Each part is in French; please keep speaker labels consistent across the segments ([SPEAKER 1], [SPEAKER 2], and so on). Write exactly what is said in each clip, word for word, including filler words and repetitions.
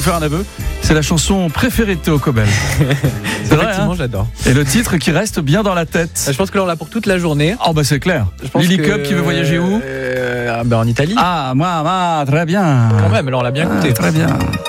[SPEAKER 1] faire un aveu. C'est la chanson préférée de Théo Cobel. C'est vrai,
[SPEAKER 2] Effectivement,
[SPEAKER 1] hein,
[SPEAKER 2] j'adore.
[SPEAKER 1] et le titre qui reste bien dans la tête.
[SPEAKER 2] Je pense que l'on l'a pour toute la journée.
[SPEAKER 1] Oh bah c'est clair.
[SPEAKER 2] Je pense
[SPEAKER 1] Lily
[SPEAKER 2] que,
[SPEAKER 1] Cup qui veut voyager où
[SPEAKER 2] euh, ben En Italie.
[SPEAKER 1] Ah, moi, moi, très bien.
[SPEAKER 2] Quand même, là on l'a bien
[SPEAKER 1] Ah,
[SPEAKER 2] écouté.
[SPEAKER 1] très bien.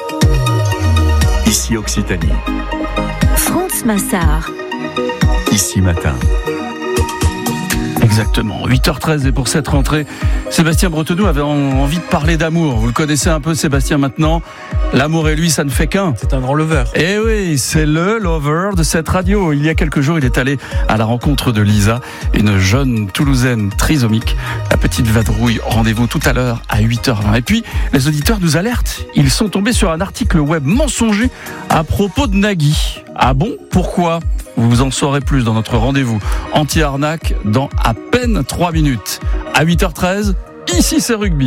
[SPEAKER 3] Ici Occitanie,
[SPEAKER 4] France Massard.
[SPEAKER 3] ici Matin.
[SPEAKER 1] Exactement, huit heures treize et pour cette rentrée, Sébastien Bretenou avait envie de parler d'amour. Vous le connaissez un peu Sébastien maintenant. L'amour et lui, ça ne fait qu'un.
[SPEAKER 2] C'est un grand lover.
[SPEAKER 1] Eh oui, c'est le lover de cette radio. Il y a quelques jours, il est allé à la rencontre de Lisa, une jeune Toulousaine trisomique. La petite vadrouille, rendez-vous tout à l'heure à huit heures vingt. Et puis, les auditeurs nous alertent. Ils sont tombés sur un article web mensonger à propos de Nagui. Ah bon ? Pourquoi ? Vous en saurez plus dans notre rendez-vous anti-arnaque dans à peine trois minutes. À huit heures treize, ici c'est rugby.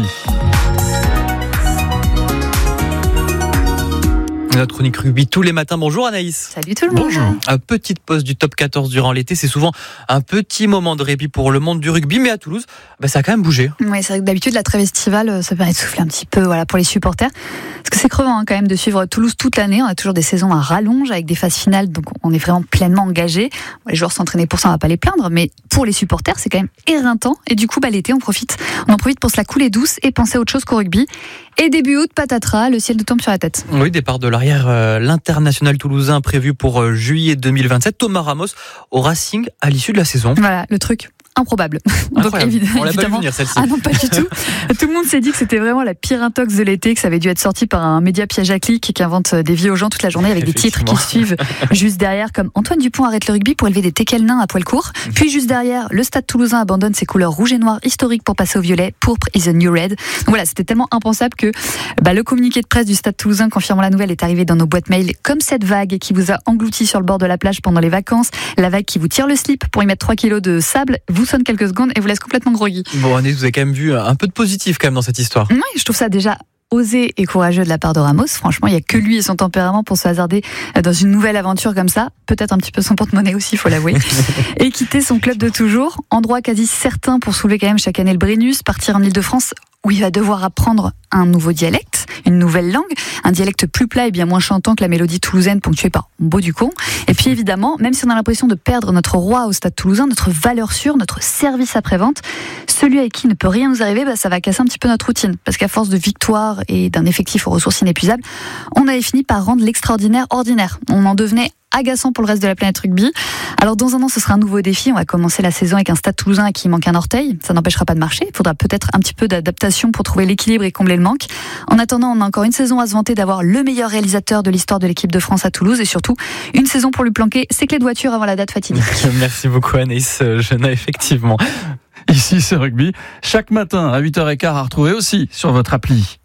[SPEAKER 2] Notre chronique rugby tous les matins. Bonjour Anaïs.
[SPEAKER 5] Salut tout le monde.
[SPEAKER 1] Bonjour.
[SPEAKER 2] À petite pause du top quatorze durant l'été, c'est souvent un petit moment de répit pour le monde du rugby, mais à Toulouse, bah, ça a quand même bougé.
[SPEAKER 5] Oui, c'est vrai que d'habitude, la trêve estivale, ça permet de souffler un petit peu voilà, pour les supporters. Parce que c'est crevant hein, quand même de suivre Toulouse toute l'année. On a toujours des saisons à rallonge avec des phases finales, donc on est vraiment pleinement engagé. Les joueurs s'entraînent pour ça, on va pas les plaindre, mais pour les supporters, c'est quand même éreintant. Et du coup, bah, l'été, on profite, on en profite pour se la couler douce et penser à autre chose qu'au rugby. Et début août, patatras, le ciel nous tombe sur la tête.
[SPEAKER 2] Oui, départ de l'arrière, euh, l'international toulousain prévu pour euh, juillet deux mille vingt-sept. Thomas Ramos au Racing à l'issue de la saison.
[SPEAKER 5] Voilà, le truc improbable. Donc,
[SPEAKER 2] Incroyable.
[SPEAKER 5] évi-
[SPEAKER 2] On l'a pas vu
[SPEAKER 5] évidemment.
[SPEAKER 2] venir celle-ci.
[SPEAKER 5] Ah non, pas du tout. Tout le monde s'est dit que c'était vraiment la pire intox de l'été, que ça avait dû être sorti par un média piège à clics qui invente des vies aux gens toute la journée avec des titres qui suivent juste derrière, comme Antoine Dupont arrête le rugby pour élever des teckels nains à poil court. Puis juste derrière, le Stade Toulousain abandonne ses couleurs rouge et noir historiques pour passer au violet. Pourpre is the new red. Donc voilà, c'était tellement impensable que bah, le communiqué de presse du Stade Toulousain confirmant la nouvelle est arrivé dans nos boîtes mail comme cette vague qui vous a englouti sur le bord de la plage pendant les vacances, la vague qui vous tire le slip pour y mettre trois kilos de sable, vous sonne quelques secondes et vous laisse complètement groggy.
[SPEAKER 2] Bon, Anaïs, vous avez quand même vu un peu de positif quand même dans cette histoire.
[SPEAKER 5] Oui, je trouve ça déjà osé et courageux de la part de Ramos. Franchement, il n'y a que lui et son tempérament pour se hasarder dans une nouvelle aventure comme ça. Peut-être un petit peu son porte-monnaie aussi, il faut l'avouer. Et quitter son club de toujours, endroit quasi certain pour soulever quand même chaque année le Brennus, partir en Ile-de-France où il va devoir apprendre un nouveau dialecte, une nouvelle langue, un dialecte plus plat et bien moins chantant que la mélodie toulousaine ponctuée par Beau du Con. Et puis évidemment, même si on a l'impression de perdre notre roi au Stade Toulousain, notre valeur sûre, notre service après-vente, celui avec qui ne peut rien nous arriver, bah, ça va casser un petit peu notre routine. Parce qu'à force de victoires et d'un effectif aux ressources inépuisables, on avait fini par rendre l'extraordinaire ordinaire. On en devenait agaçant pour le reste de la planète rugby. Alors dans un an, ce sera un nouveau défi. On va commencer la saison avec un Stade Toulousain à qui il manque un orteil. Ça n'empêchera pas de marcher. Il faudra peut-être un petit peu d'adaptation pour trouver l'équilibre et combler le manque. En attendant, on a encore une saison à se vanter d'avoir le meilleur réalisateur de l'histoire de l'équipe de France à Toulouse et surtout une saison pour lui planquer ses clés de voiture avant la date fatidique.
[SPEAKER 2] Merci beaucoup Anaïs Genat, effectivement.
[SPEAKER 1] Ici c'est rugby. Chaque matin à huit heures quinze à retrouver aussi sur votre appli.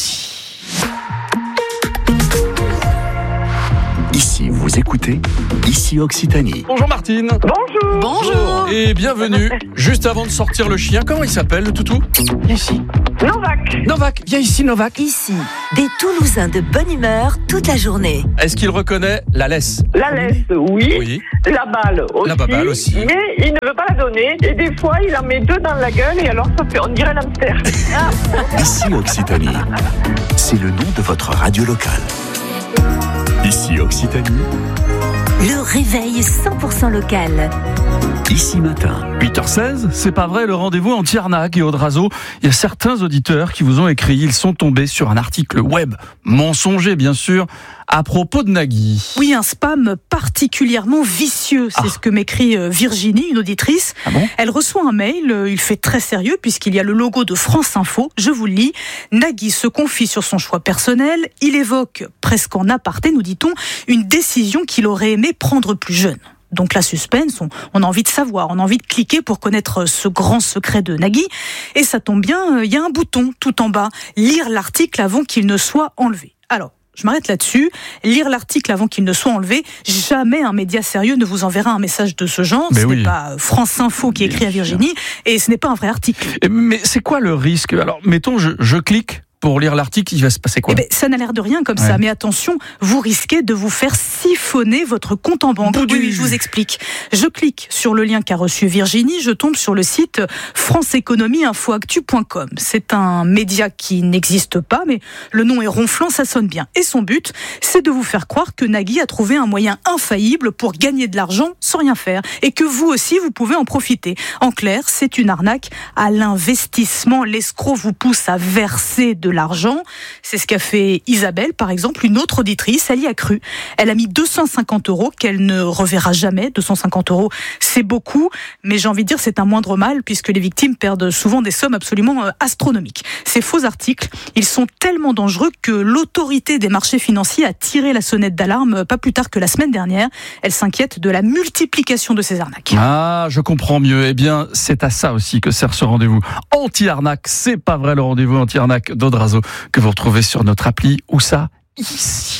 [SPEAKER 3] Ici, vous écoutez, ici Occitanie.
[SPEAKER 1] Bonjour Martine.
[SPEAKER 6] Bonjour.
[SPEAKER 5] Bonjour.
[SPEAKER 1] Et bienvenue. Juste avant de sortir le chien, comment il s'appelle le toutou ? Viens ici.
[SPEAKER 6] Novak.
[SPEAKER 1] Novak, viens ici Novak.
[SPEAKER 4] Ici, des Toulousains de bonne humeur toute la journée.
[SPEAKER 1] Est-ce qu'il reconnaît la laisse ?
[SPEAKER 6] La laisse, oui.
[SPEAKER 1] Oui.
[SPEAKER 6] La balle aussi.
[SPEAKER 1] La baballe aussi.
[SPEAKER 6] Mais il ne veut pas la donner. Et des fois, il en met deux dans la gueule et alors ça fait, on dirait l'hamster.
[SPEAKER 3] Ici Occitanie, c'est le nom de votre radio locale. Ici Occitanie,
[SPEAKER 4] Le réveil cent pour cent local.
[SPEAKER 3] ici Matin.
[SPEAKER 1] huit heures seize, c'est pas vrai, le rendez-vous anti-arnaque et Audrazo. Il y a certains auditeurs qui vous ont écrit, ils sont tombés sur un article web, mensonger bien sûr, à propos de Nagui.
[SPEAKER 7] Oui, un spam particulièrement vicieux. C'est
[SPEAKER 1] Ah.
[SPEAKER 7] ce que m'écrit Virginie, une auditrice.
[SPEAKER 1] Ah bon ?
[SPEAKER 7] Elle reçoit un mail, il fait très sérieux puisqu'il y a le logo de France Info. Je vous le lis. Nagui se confie sur son choix personnel. Il évoque, presque en aparté, nous dit-on, une décision qu'il aurait aimé prendre plus jeune. Donc la suspense, on, on a envie de savoir, on a envie de cliquer pour connaître ce grand secret de Nagui. Et ça tombe bien, il y a un bouton tout en bas, lire l'article avant qu'il ne soit enlevé. Alors, je m'arrête là-dessus. Lire l'article avant qu'il ne soit enlevé. Jamais un média sérieux ne vous enverra un message de ce genre.
[SPEAKER 1] Mais
[SPEAKER 7] ce
[SPEAKER 1] oui.
[SPEAKER 7] n'est pas France Info qui écrit à Virginie et ce n'est pas un vrai article.
[SPEAKER 1] Et- Mais c'est quoi le risque ? Alors, mettons, je, je clique pour lire l'article, il va se passer quoi?
[SPEAKER 7] Eh ben, ça n'a l'air de rien comme
[SPEAKER 1] Ouais.
[SPEAKER 7] ça, mais attention, vous risquez de vous faire siphonner votre compte en banque.
[SPEAKER 1] Boudu.
[SPEAKER 7] Oui, je vous explique. Je clique sur le lien qu'a reçu Virginie, je tombe sur le site france économie info actu point com. C'est un média qui n'existe pas, mais le nom est ronflant, ça sonne bien. Et son but, c'est de vous faire croire que Nagui a trouvé un moyen infaillible pour gagner de l'argent sans rien faire, et que vous aussi, vous pouvez en profiter. En clair, c'est une arnaque à l'investissement. L'escroc vous pousse à verser de l'argent. C'est ce qu'a fait Isabelle, par exemple, une autre auditrice. Elle y a cru. Elle a mis deux cent cinquante euros qu'elle ne reverra jamais. deux cent cinquante euros, c'est beaucoup, mais j'ai envie de dire c'est un moindre mal puisque les victimes perdent souvent des sommes absolument astronomiques. Ces faux articles, ils sont tellement dangereux que l'autorité des marchés financiers a tiré la sonnette d'alarme pas plus tard que la semaine dernière. Elle s'inquiète de la multiplication de ces arnaques.
[SPEAKER 1] Ah, je comprends mieux. Eh bien, c'est à ça aussi que sert ce rendez-vous anti-arnaque. C'est pas vrai, le rendez-vous anti-arnaque d'Audrazo que vous retrouvez sur notre appli. Où ça? Ici.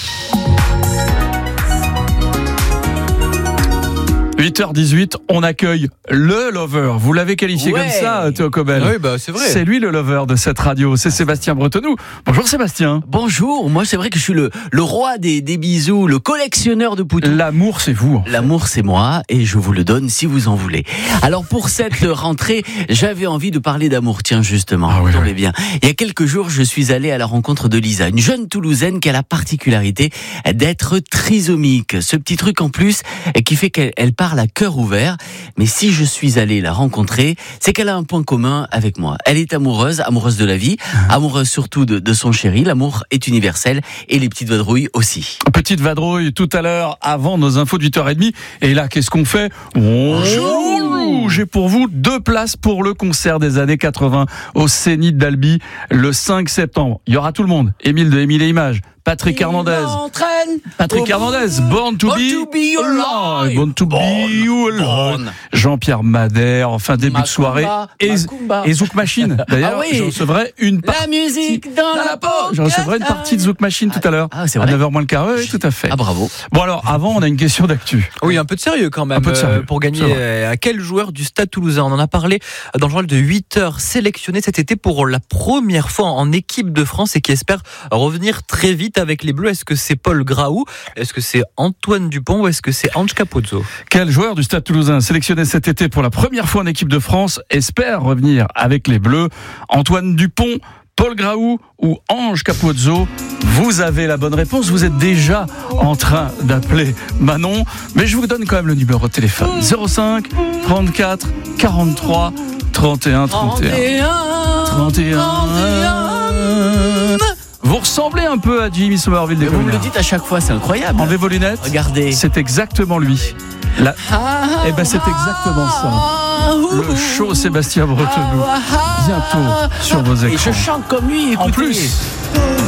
[SPEAKER 1] huit heures dix-huit, on accueille le lover. Vous l'avez qualifié
[SPEAKER 8] Ouais.
[SPEAKER 1] comme ça, Théo Cobel.
[SPEAKER 2] Oui, bah, c'est vrai.
[SPEAKER 1] C'est lui le lover de cette radio. C'est Sébastien Bretonneau. Bonjour Sébastien.
[SPEAKER 8] Bonjour, moi c'est vrai que je suis le, le roi des, des bisous, le collectionneur de poutous.
[SPEAKER 1] L'amour, c'est vous.
[SPEAKER 8] L'amour c'est moi et je vous le donne si vous en voulez. Alors pour cette rentrée, j'avais envie de parler d'amour, tiens justement,
[SPEAKER 1] Ah oui,
[SPEAKER 8] tombez
[SPEAKER 1] oui.
[SPEAKER 8] bien. Il y a quelques jours, je suis allé à la rencontre de Lisa, une jeune Toulousaine qui a la particularité d'être trisomique. Ce petit truc en plus qui fait qu'elle elle parle à cœur ouvert. Mais si je suis allé la rencontrer, c'est qu'elle a un point commun avec moi. Elle est amoureuse, amoureuse de la vie, amoureuse surtout de, de son chéri. L'amour est universel et les petites vadrouilles aussi.
[SPEAKER 1] Petite vadrouille tout à l'heure avant nos infos de huit heures trente. Et là, qu'est-ce qu'on fait? Bonjour. J'ai pour vous deux places pour le concert des années quatre-vingts au Zénith d'Albi le cinq septembre. Il y aura tout le monde. Émile de Émile et Images. Patrick Hernandez. Patrick Hernandez, Born to
[SPEAKER 8] Born
[SPEAKER 1] be,
[SPEAKER 8] to be alive.
[SPEAKER 1] Born to be
[SPEAKER 8] Born.
[SPEAKER 1] alone. Jean-Pierre Madère, enfin début de soirée. Et,
[SPEAKER 8] Macumba.
[SPEAKER 1] et Zouk Machine. D'ailleurs,
[SPEAKER 8] Ah oui.
[SPEAKER 1] je recevrai une partie.
[SPEAKER 8] La musique dans la peau.
[SPEAKER 1] Je recevrai une partie de Zouk Machine tout à l'heure.
[SPEAKER 8] Ah, c'est
[SPEAKER 1] à
[SPEAKER 8] vrai.
[SPEAKER 1] neuf heures moins le quart. Oui, tout à fait.
[SPEAKER 8] Ah bravo.
[SPEAKER 1] Bon alors, avant, on a une question d'actu.
[SPEAKER 2] Oui, un peu de sérieux quand même.
[SPEAKER 1] Un peu de sérieux,
[SPEAKER 2] euh, pour gagner
[SPEAKER 1] c'est vrai.
[SPEAKER 2] euh, à quel joueur du Stade Toulousain? On en a parlé dans le journal de huit heures, sélectionné cet été pour la première fois en équipe de France et qui espère revenir très vite avec les Bleus. Est-ce que c'est Paul Graou? Est-ce que c'est Antoine Dupont ou est-ce que c'est Ange Capozzo?
[SPEAKER 1] Quel joueur du Stade Toulousain sélectionné cet été pour la première fois en équipe de France espère revenir avec les Bleus? Antoine Dupont, Paul Graou ou Ange Capozzo? Vous avez la bonne réponse. Vous êtes déjà en train d'appeler Manon. Mais je vous donne quand même le numéro de téléphone. zéro cinq trente-quatre quarante-trois trente et un trente et un. trente et un. Vous ressemblez un peu à Jimmy Somerville des
[SPEAKER 8] Vous me le
[SPEAKER 1] Communards.
[SPEAKER 8] dites à chaque fois, c'est incroyable.
[SPEAKER 1] Enlevez vos lunettes.
[SPEAKER 8] Regardez.
[SPEAKER 1] C'est exactement lui. La... Eh ben c'est exactement ça. Le show Sébastien Bretonneau. Bientôt sur vos
[SPEAKER 8] Et
[SPEAKER 1] écrans.
[SPEAKER 8] je chante comme lui,
[SPEAKER 1] En
[SPEAKER 8] écoutez.
[SPEAKER 1] plus.